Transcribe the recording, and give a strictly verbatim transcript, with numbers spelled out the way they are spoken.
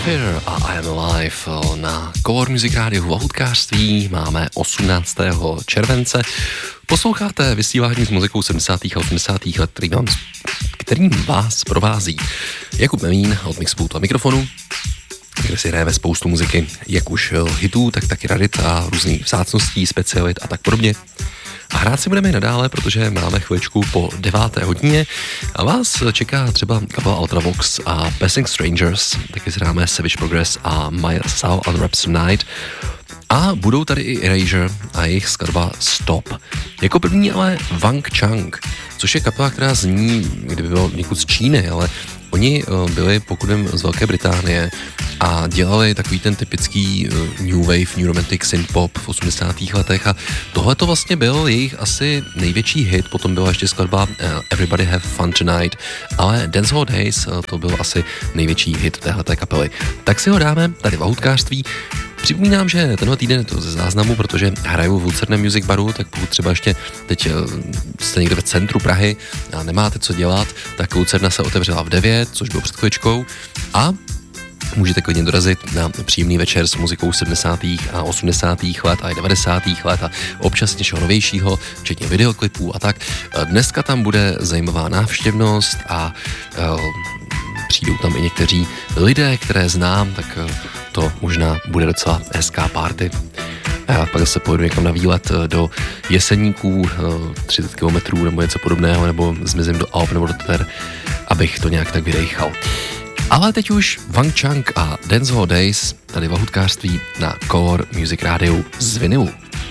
Zephyr a I Am Alive na Core Music Radio v Lahutkářství. Máme osmnáctého července. Posloucháte vysílání s muzikou sedmdesátých a osmdesátých let, který vám, kterým vás provází Jakub Memín od Mixpultu a mikrofonu, kde si hrajeme spoustu muziky, jak už hitů, tak taky radit a různých vzácností, specialit a tak podobně. A hrát si budeme i nadále, protože máme chvíličku po deváté hodině a vás čeká třeba kapela Ultravox a Passing Strangers, taky si hráme Savage Progress a My Soul Unwraps Tonight. A budou tady i Erasure a jejich skladba Stop. Jako první ale Wang Chang, což je kapela, která zní, kdyby byl někud z Číny, ale oni byli, pokud vím, z Velké Británie a dělali takový ten typický new wave, new romantic synth-pop v osmdesátých letech a tohle to vlastně byl jejich asi největší hit, potom byla ještě skladba Everybody Have Fun Tonight, ale Dancehall Days to byl asi největší hit téhleté kapely. Tak si ho dáme tady v Lahutkářství. Připomínám, že tenhle týden je to ze záznamu, protože hraju v Lucerném Music Baru, tak pokud třeba ještě teď jste někde v centru Prahy a nemáte co dělat, tak Lucerna se otevřela v devět, což bylo před chvíličkou a můžete klidně dorazit na příjemný večer s muzikou sedmdesátých a osmdesátých let a i devadesátých let a občas něčeho novějšího, včetně videoklipů a tak. Dneska tam bude zajímavá návštěvnost a uh, přijdou tam i někteří lidé, které znám, tak uh, to možná bude docela hezká party. A já pak zase pojedu někam na výlet do Jeseníků, třicet kilometrů nebo něco podobného, nebo zmizím do Alp nebo do Tater, abych to nějak tak vydejchal. Ale teď už Wang Chang a Dancehall Days tady v Lahutkářství na Core Music Radio z vinylu.